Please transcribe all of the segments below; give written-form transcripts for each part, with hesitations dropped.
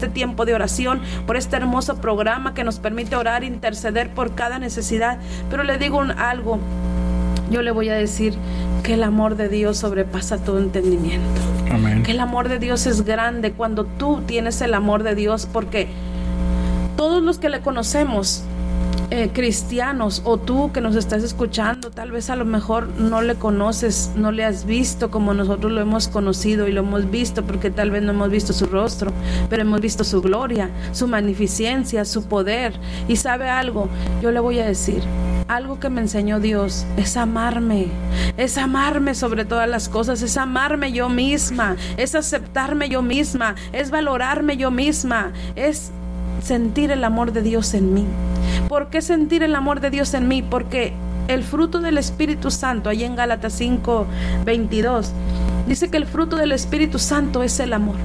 este tiempo de oración, por este hermoso programa que nos permite orar, interceder por cada necesidad. Pero le digo algo, yo le voy a decir que el amor de Dios sobrepasa todo entendimiento. Amén. Que el amor de Dios es grande cuando tú tienes el amor de Dios, porque todos los que le conocemos, cristianos, o tú que nos estás escuchando, tal vez a lo mejor no le conoces, no le has visto como nosotros lo hemos conocido y lo hemos visto, porque tal vez no hemos visto su rostro, pero hemos visto su gloria, su magnificencia, su poder. Y sabe algo, yo le voy a decir algo que me enseñó Dios: es amarme sobre todas las cosas, es amarme yo misma, es aceptarme yo misma, es valorarme yo misma, es sentir el amor de Dios en mí. ¿Por qué sentir el amor de Dios en mí? Porque el fruto del Espíritu Santo, ahí en Gálatas 5:22, dice que el fruto del Espíritu Santo es el amor.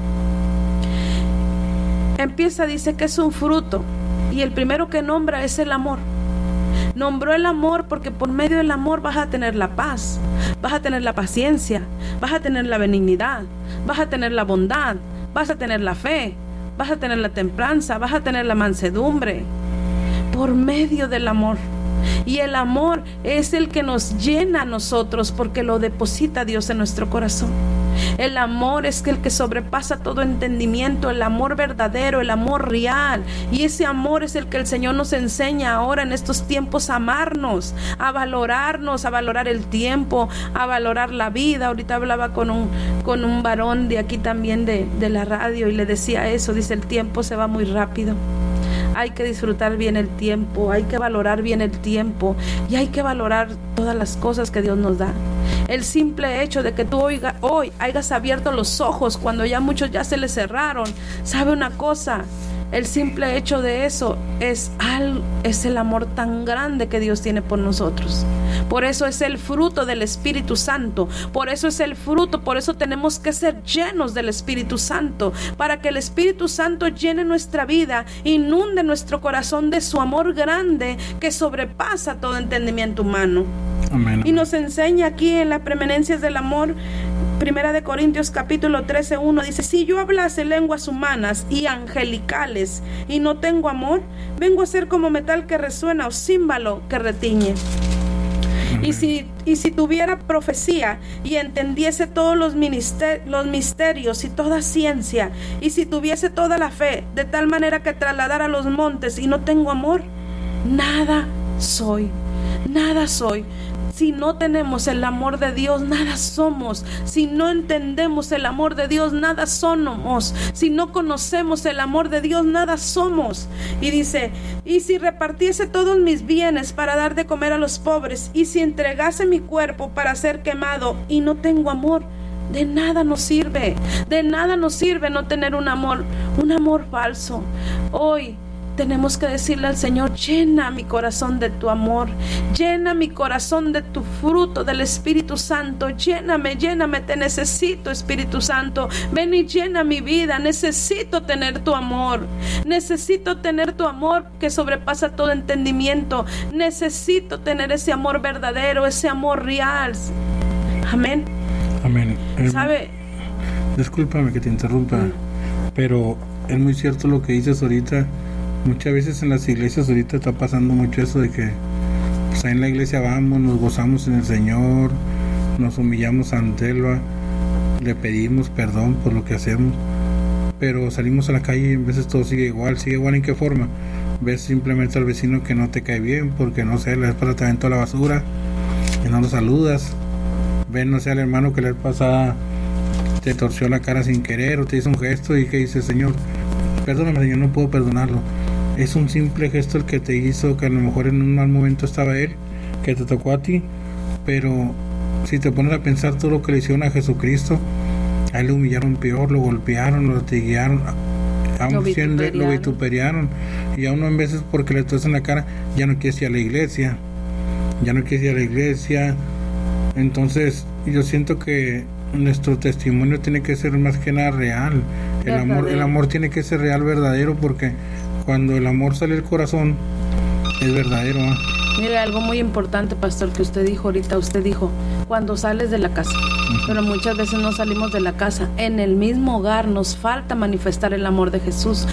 Dice que es un fruto, y el primero que nombra es el amor. Nombró el amor porque por medio del amor vas a tener la paz, vas a tener la paciencia, vas a tener la benignidad, vas a tener la bondad, vas a tener la fe, vas a tener la templanza, vas a tener la mansedumbre. Por medio del amor. Y el amor es el que nos llena a nosotros, porque lo deposita Dios en nuestro corazón. El amor es el que sobrepasa todo entendimiento, el amor verdadero, el amor real. Y ese amor es el que el Señor nos enseña ahora en estos tiempos a amarnos, a valorarnos, a valorar el tiempo, a valorar la vida. Ahorita hablaba con un varón de aquí también de la radio, y le decía eso, dice: el tiempo se va muy rápido. Hay que disfrutar bien el tiempo, hay que valorar bien el tiempo, y hay que valorar todas las cosas que Dios nos da. El simple hecho de que tú hoy hayas abierto los ojos cuando ya muchos ya se les cerraron, ¿sabe una cosa? El simple hecho de eso es el amor tan grande que Dios tiene por nosotros. Por eso es el fruto del Espíritu Santo. Por eso es el fruto. Por eso tenemos que ser llenos del Espíritu Santo, para que el Espíritu Santo llene nuestra vida, inunde nuestro corazón de su amor grande que sobrepasa todo entendimiento humano. Amén. Y nos enseña aquí en las preeminencias del amor, 1 Corintios capítulo 13:1, dice: si yo hablase lenguas humanas y angelicales y no tengo amor, vengo a ser como metal que resuena o címbalo que retiñe. Y si tuviera profecía y entendiese todos los misterios y toda ciencia, y si tuviese toda la fe, de tal manera que trasladara los montes, y no tengo amor, nada soy. Si no tenemos el amor de Dios, nada somos. Si no entendemos el amor de Dios, nada somos. Si no conocemos el amor de Dios, nada somos. Y dice: y si repartiese todos mis bienes para dar de comer a los pobres, y si entregase mi cuerpo para ser quemado, y no tengo amor, de nada nos sirve. De nada nos sirve no tener un amor falso. Hoy tenemos que decirle al Señor: llena mi corazón de tu amor, llena mi corazón de tu fruto del Espíritu Santo, lléname, te necesito, Espíritu Santo, ven y llena mi vida, necesito tener tu amor que sobrepasa todo entendimiento, necesito tener ese amor verdadero, ese amor real. Amén. Amén. ¿Sabe? Discúlpame que te interrumpa, pero es muy cierto lo que dices ahorita. Muchas veces en las iglesias ahorita está pasando mucho eso de que pues ahí en la iglesia vamos, nos gozamos en el Señor, nos humillamos ante Él, le pedimos perdón por lo que hacemos, pero salimos a la calle y a veces todo sigue igual. ¿En qué forma? Ves simplemente al vecino que no te cae bien porque, no sé, la vez pasada te aventó la basura y no lo saludas. Ves, no sé, al hermano que la vez pasada te torció la cara sin querer o te hizo un gesto y que dice: Señor, perdóname, Señor, no puedo perdonarlo. Es un simple gesto el que te hizo, que a lo mejor en un mal momento estaba él, que te tocó a ti, pero si te pones a pensar todo lo que le hicieron a Jesucristo, a él lo humillaron peor, lo golpearon, lo latiguearon, lo vituperiaron, y a uno en veces porque le tosan la cara ya no quiere ir a la iglesia. Entonces yo siento que nuestro testimonio tiene que ser más que nada real. El amor tiene que ser real, verdadero, porque cuando el amor sale del corazón es verdadero. Mire, algo muy importante, pastor, que usted dijo ahorita. Usted dijo: cuando sales de la casa. Pero muchas veces no salimos de la casa. En el mismo hogar nos falta manifestar el amor de Jesús.